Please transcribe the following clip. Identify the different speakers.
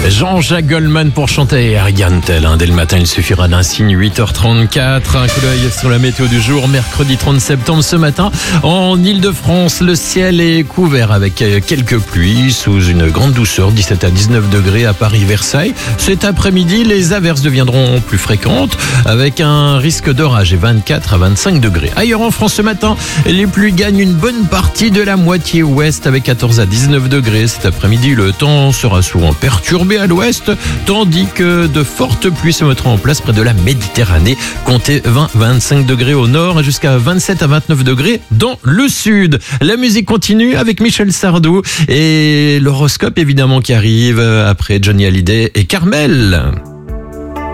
Speaker 1: Jean-Jacques Goldman pour chanter Ariane Tell. Dès le matin, il suffira d'un signe, 8h34. Un coup d'œil sur la météo du jour, mercredi 30 septembre. Ce matin, en Ile-de-France, le ciel est couvert avec quelques pluies sous une grande douceur, 17 à 19 degrés à Paris-Versailles. Cet après-midi, les averses deviendront plus fréquentes avec un risque d'orage et 24 à 25 degrés. Ailleurs en France ce matin, les pluies gagnent une bonne partie de la moitié ouest avec 14 à 19 degrés. Cet après-midi, le temps sera souvent perturbé à l'ouest, tandis que de fortes pluies se mettront en place près de la Méditerranée. Comptez 20-25 degrés au nord et jusqu'à 27 à 29 degrés dans le sud. La musique continue avec Michel Sardou et l'horoscope évidemment qui arrive après Johnny Hallyday et Carmel.